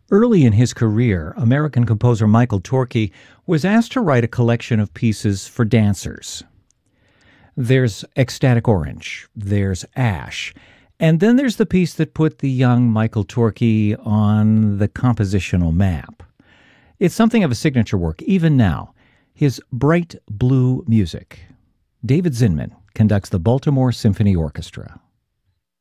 Early in his career, American composer Michael Torke was asked to write a collection of pieces for dancers. There's Ecstatic Orange, there's Ash, and then there's the piece that put the young Michael Torke on the compositional map. It's something of a signature work, even now, his bright blue music. David Zinman conducts the Baltimore Symphony Orchestra.